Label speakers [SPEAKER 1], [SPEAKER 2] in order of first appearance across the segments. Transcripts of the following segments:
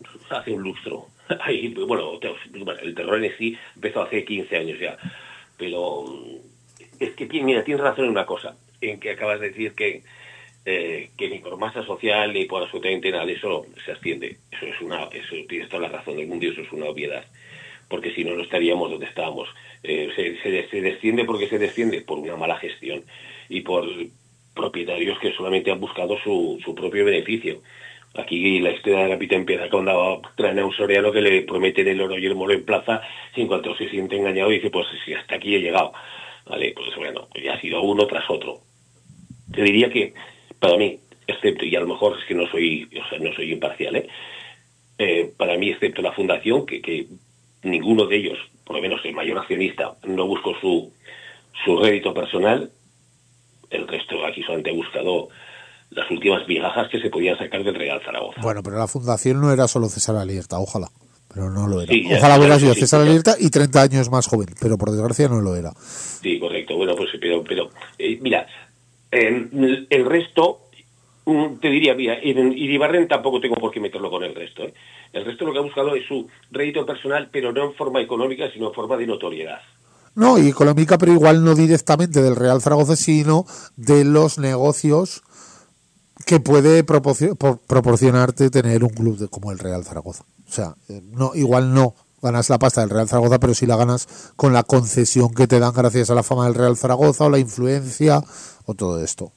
[SPEAKER 1] hace un lustro. Ahí, bueno, el terror en sí empezó hace 15 años ya. Pero es que, mira, tienes razón en una cosa, en que acabas de decir que ni por masa social ni por absolutamente nada de eso se asciende. Eso tienes toda la razón del mundo y eso es una obviedad. Porque si no, no estaríamos donde estábamos. Se desciende porque se desciende por una mala gestión y por propietarios que solamente han buscado su propio beneficio. Aquí la historia de la pita empieza cuando traen a un soriano que le prometen el oro y el moro en plaza, y en cuanto se siente engañado dice, pues si hasta aquí he llegado. Vale, pues bueno, ya ha sido uno tras otro. Te diría que, para mí, excepto, y a lo mejor es que no soy imparcial, para mí, excepto la fundación, que ninguno de ellos, por lo menos el mayor accionista, no buscó su rédito personal. El resto aquí solamente ha buscado las últimas migajas que se podían sacar del Real Zaragoza.
[SPEAKER 2] Bueno, pero la fundación no era solo César Alierta, ojalá. Pero no lo era.
[SPEAKER 1] Sí,
[SPEAKER 2] ojalá hubiera sido
[SPEAKER 1] sí,
[SPEAKER 2] César Alierta y 30 años más joven, pero por desgracia no lo era.
[SPEAKER 1] Sí, correcto. Bueno, pues pero mira, el resto, te diría, mira, Iribarren tampoco tengo por qué meterlo con el resto. El resto lo que ha buscado es su rédito personal, pero no en forma económica, sino en forma de notoriedad.
[SPEAKER 2] No, y económica, pero igual no directamente del Real Zaragoza, sino de los negocios que puede proporcionarte tener un club como el Real Zaragoza. O sea, igual no ganas la pasta del Real Zaragoza, pero sí la ganas con la concesión que te dan gracias a la fama del Real Zaragoza o la influencia o todo esto.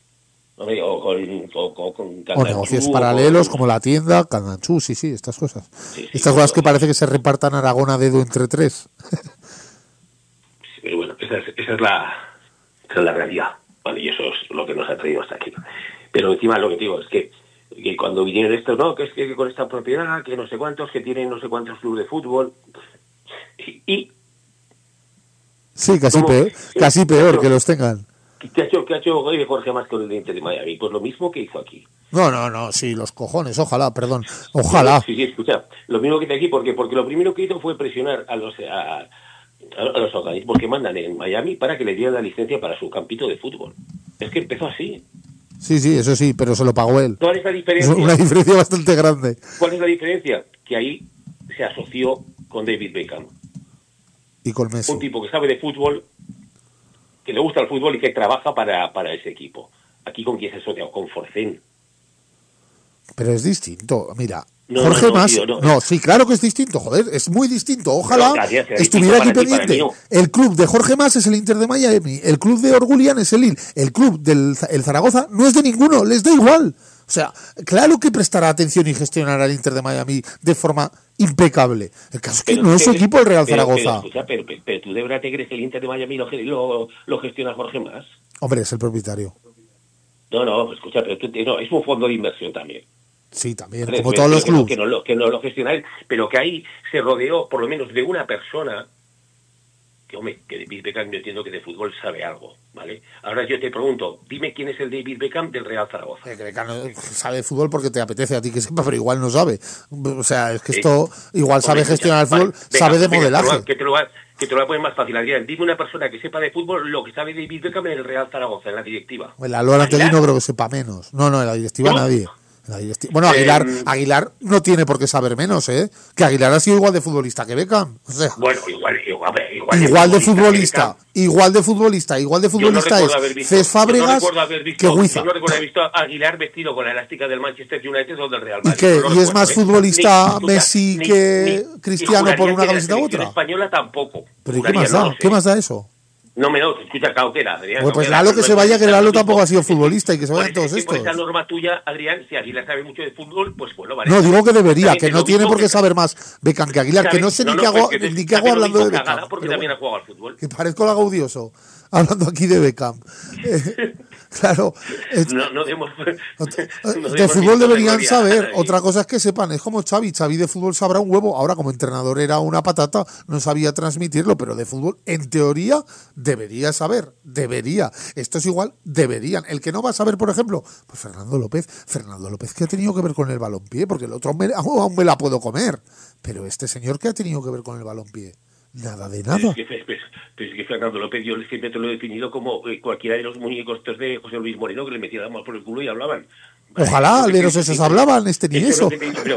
[SPEAKER 1] O
[SPEAKER 2] negocios paralelos como la tienda, Candanchú, sí, estas cosas.
[SPEAKER 1] Sí,
[SPEAKER 2] estas cosas que parece que se repartan Aragón a dedo entre tres.
[SPEAKER 1] Pero bueno, esa es la realidad, ¿vale? Y eso es lo que nos ha traído hasta aquí. Pero encima lo que te digo es que cuando vinieron estos, no, que es que con esta propiedad, que no sé cuántos, que tienen no sé cuántos clubes de fútbol, y
[SPEAKER 2] sí, casi peor que los tengan.
[SPEAKER 1] ¿Qué ha hecho Jorge más con el Inter de Miami? Pues lo mismo que hizo aquí.
[SPEAKER 2] No, sí, los cojones, ojalá.
[SPEAKER 1] Sí, escucha, lo mismo que hizo aquí, porque lo primero que hizo fue presionar a los organismos que mandan en Miami para que le dieran la licencia para su campito de fútbol. Es que empezó así.
[SPEAKER 2] Sí, eso sí, pero se lo pagó él.
[SPEAKER 1] ¿Cuál es la diferencia?
[SPEAKER 2] Una diferencia bastante grande.
[SPEAKER 1] ¿Cuál es la diferencia? Que ahí se asoció con David Beckham.
[SPEAKER 2] Y con Messi.
[SPEAKER 1] Un tipo que sabe de fútbol, que le gusta el fútbol y que trabaja para ese equipo. Aquí con quién se asocia, con Forcén.
[SPEAKER 2] Pero es distinto, mira. Jorge Mas, sí, claro que es distinto, joder, es muy distinto. Ojalá estuviera aquí pendiente. El club de Jorge Mas es el Inter de Miami, el club de Orgulian es el Lille, el club del Zaragoza no es de ninguno, les da igual. O sea, claro que prestará atención y gestionará el Inter de Miami de forma impecable. El caso es que no es su equipo el Real Zaragoza.
[SPEAKER 1] Pero tú de verdad te crees que el Inter de Miami lo gestiona Jorge Mas.
[SPEAKER 2] Hombre, es el propietario.
[SPEAKER 1] No, escucha, pero es un fondo de inversión también.
[SPEAKER 2] Sí, también, como todos los clubes.
[SPEAKER 1] Que no lo gestiona él, pero que ahí se rodeó, por lo menos, de una persona que, hombre, que David Beckham yo entiendo que de fútbol sabe algo, ¿vale? Ahora yo te pregunto, dime quién es el David Beckham del Real Zaragoza.
[SPEAKER 2] Sabe de fútbol porque te apetece a ti que sepa, pero igual no sabe. O sea, es que esto, igual sabe gestionar el fútbol, sabe de modelaje.
[SPEAKER 1] Que te lo va a poner más fácil, Adrián. Dime una persona que sepa de fútbol lo que sabe David Beckham en el Real Zaragoza, en la directiva.
[SPEAKER 2] El Alor Antelino creo que sepa menos. No, en la directiva nadie. Bueno, Aguilar no tiene por qué saber menos, ¿eh? Que Aguilar ha sido igual de futbolista que Beckham. O sea,
[SPEAKER 1] bueno,
[SPEAKER 2] igual de futbolista es Cés Fábregas que Huiza.
[SPEAKER 1] Yo no recuerdo haber visto a Aguilar vestido con la elástica del Manchester United o del Real Madrid.
[SPEAKER 2] ¿Y es más futbolista Messi que Cristiano por una camiseta u otra?
[SPEAKER 1] Española tampoco.
[SPEAKER 2] ¿Pero qué más da? ¿Qué más da eso?
[SPEAKER 1] No, escucha, Cautera, Adrián.
[SPEAKER 2] Pues Lalo que se vaya, que Lalo tampoco ha sido futbolista y que se vayan todos estos.
[SPEAKER 1] Por esa norma tuya, Adrián, si Aguilar sabe mucho de fútbol, pues bueno, vale.
[SPEAKER 2] No, digo que debería, que no tiene por qué saber más Beckham que Aguilar, que no sé ni qué hago hablando de Beckham.
[SPEAKER 1] Porque también ha jugado al fútbol.
[SPEAKER 2] Que parezco la Gaudioso, hablando aquí de Beckham. Claro, de fútbol deberían saber. Otra cosa es que sepan, es como Xavi de fútbol sabrá un huevo. Ahora como entrenador era una patata, no sabía transmitirlo, pero de fútbol en teoría debería saber, esto es igual, deberían. El que no va a saber, por ejemplo, pues Fernando López, ¿qué ha tenido que ver con el balompié? Porque el otro aún me la puedo comer, pero este señor, ¿qué ha tenido que ver con el balompié? Nada de nada.
[SPEAKER 1] Es que Fernando López yo siempre te lo he definido como cualquiera de los muñecos de José Luis Moreno que le metían más por el culo y hablaban.
[SPEAKER 2] Ojalá, alderos esos hablaban, ni eso.